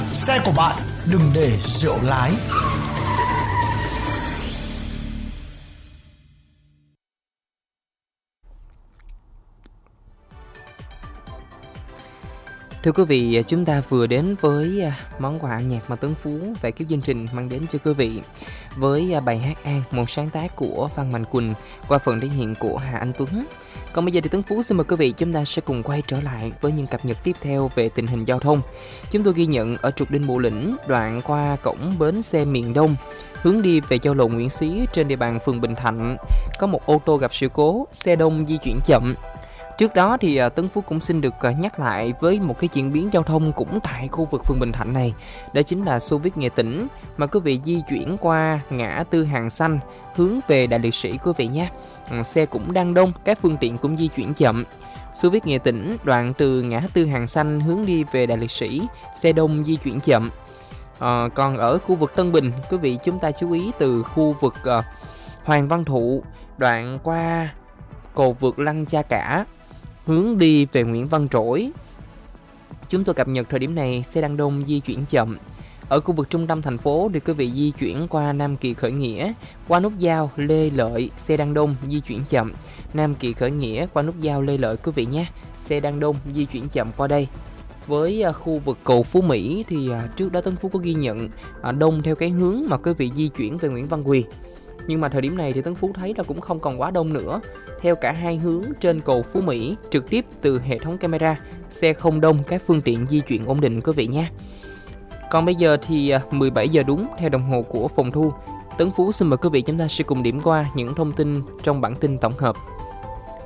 Xe của bạn đừng để rượu lái. Thưa quý vị, chúng ta vừa đến với món quà âm nhạc mà Tuấn Phú và ekip chương trình mang đến cho quý vị với bài hát An, một sáng tác của Phan Mạnh Quỳnh qua phần thể hiện của Hà Anh Tuấn. Còn bây giờ thì Tuấn Phú xin mời quý vị chúng ta sẽ cùng quay trở lại với những cập nhật tiếp theo về tình hình giao thông. Chúng tôi ghi nhận ở trục Đinh Bộ Lĩnh, đoạn qua cổng bến xe miền Đông, hướng đi về giao lộ Nguyễn Xí trên địa bàn phường Bình Thạnh, có một ô tô gặp sự cố, xe đông di chuyển chậm. Trước đó thì Tuấn Phú cũng xin được nhắc lại với một cái diễn biến giao thông cũng tại khu vực phường Bình Thạnh này. Đó chính là Xô Viết Nghệ Tĩnh mà quý vị di chuyển qua ngã tư Hàng Xanh hướng về Đại Liệt Sĩ quý vị nhé. Xe cũng đang đông, các phương tiện cũng di chuyển chậm. Xô Viết Nghệ Tĩnh đoạn từ ngã tư Hàng Xanh hướng đi về Đại Liệt Sĩ, xe đông di chuyển chậm. Còn ở khu vực Tân Bình, quý vị chúng ta chú ý từ khu vực Hoàng Văn Thụ đoạn qua cầu vượt Lăng Cha Cả hướng đi về Nguyễn Văn Trỗi. Chúng tôi cập nhật thời điểm này xe đang đông di chuyển chậm. Ở khu vực trung tâm thành phố thì quý vị di chuyển qua Nam Kỳ Khởi Nghĩa, qua nút giao Lê Lợi, xe đang đông di chuyển chậm. Nam Kỳ Khởi Nghĩa qua nút giao Lê Lợi quý vị nhé, xe đang đông di chuyển chậm qua đây. Với khu vực cầu Phú Mỹ thì trước đó Tân Phú có ghi nhận đông theo cái hướng mà quý vị di chuyển về Nguyễn Văn Quỳ. Nhưng mà thời điểm này thì Tấn Phú thấy là cũng không còn quá đông nữa. Theo cả hai hướng trên cầu Phú Mỹ, trực tiếp từ hệ thống camera, xe không đông, các phương tiện di chuyển ổn định quý vị nhé. Còn bây giờ thì 17 giờ đúng theo đồng hồ của phòng thu. Tấn Phú xin mời quý vị chúng ta sẽ cùng điểm qua những thông tin trong bản tin tổng hợp.